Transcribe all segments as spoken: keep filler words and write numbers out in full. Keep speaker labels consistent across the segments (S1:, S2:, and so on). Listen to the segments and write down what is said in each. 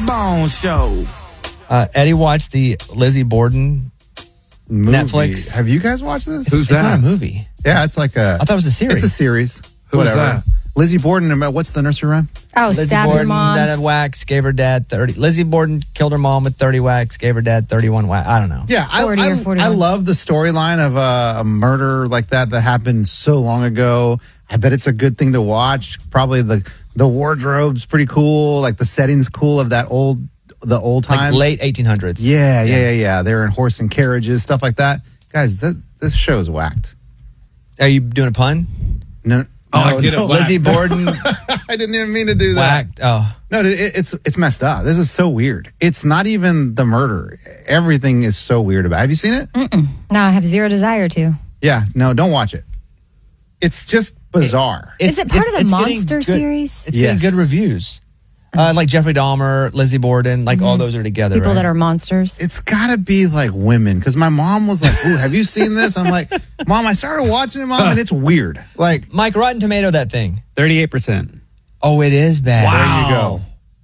S1: Bone Show.
S2: Uh, Eddie watched the Lizzie Borden
S3: movie.
S2: Netflix.
S3: Have you guys watched this?
S2: Who's it's that? It's not a movie.
S3: Yeah, it's like a...
S2: I thought it was a series.
S3: It's a series.
S1: Who's
S3: Whatever.
S1: that?
S3: Lizzie Borden. What's the nursery rhyme?
S4: Oh,
S2: Lizzie
S4: stab
S2: Borden,
S4: your mom.
S2: Dad had whacks, gave her dad thirty. Lizzie Borden killed her mom with thirty whacks, gave her dad thirty-one whacks. I don't know.
S3: Yeah, I,
S4: forty or
S3: I,
S4: forty-one.
S3: I love the storyline of a, a murder like that that happened so long ago. I bet it's a good thing to watch. Probably the the wardrobe's pretty cool. Like the setting's cool of that old the old times,
S2: like late eighteen hundreds.
S3: Yeah, yeah, yeah, yeah. They're in horse and carriages, stuff like that. Guys, th- this show's whacked.
S2: Are you doing a pun?
S3: No.
S1: Oh,
S3: no,
S1: I get
S3: no.
S1: it.
S2: Lizzie Borden
S3: I didn't even mean to do that.
S2: whacked. Oh,
S3: No, it, it's it's messed up. This is so weird. It's not even the murder. Everything is so weird about it. Have you seen it?
S4: Mm-mm. No, I have zero desire to.
S3: Yeah. No, don't watch it. It's just bizarre.
S4: Is it part of the
S2: it's getting
S4: Monster
S2: good-
S4: series?
S2: It's
S3: Yes.
S2: getting good reviews. Uh, like Jeffrey Dahmer, Lizzie Borden, like all those are together.
S4: People
S2: right?
S4: that are monsters.
S3: It's got to be like women, because my mom was like, "Ooh, have you seen this?" I'm like, "Mom, I started watching it, Mom, and it's weird." Like,
S2: Mike, Rotten Tomato, that thing.
S1: thirty-eight percent.
S2: Oh, it is bad.
S1: Wow.
S3: there you go.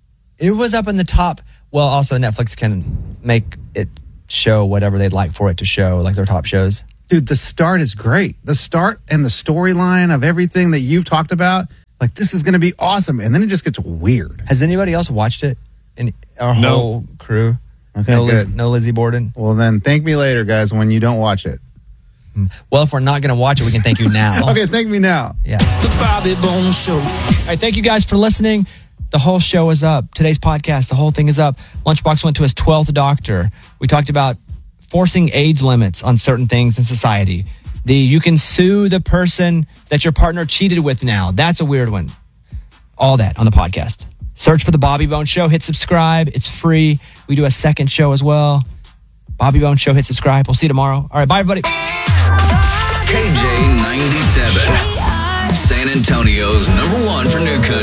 S2: It was up in the top. Well, also Netflix can make it show whatever they'd like for it to show, like their top shows.
S3: Dude, the start is great. The start and the storyline of everything that you've talked about, like this is going to be awesome, and then it just gets weird.
S2: Has anybody else watched it? In our
S1: No.
S2: whole crew?
S3: Okay,
S2: no, Liz,
S3: good.
S2: no Lizzie Borden.
S3: Well, then thank me later, guys, when you don't watch it.
S2: Well, if we're not going to watch it, we can thank you now.
S3: Okay, thank me now.
S2: Yeah.
S1: The Bobby Bone Show.
S2: All right, thank you guys for listening. The whole show is up. Today's podcast, the whole thing is up. Lunchbox went to his twelfth doctor. We talked about forcing age limits on certain things in society. The you can sue the person that your partner cheated with now. That's a weird one. All that on the podcast. Search for The Bobby Bone Show. Hit subscribe. It's free. We do a second show as well. Bobby Bone Show. Hit subscribe. We'll see you tomorrow. All right, bye, everybody.
S5: K J ninety-seven, San Antonio's number one for new country.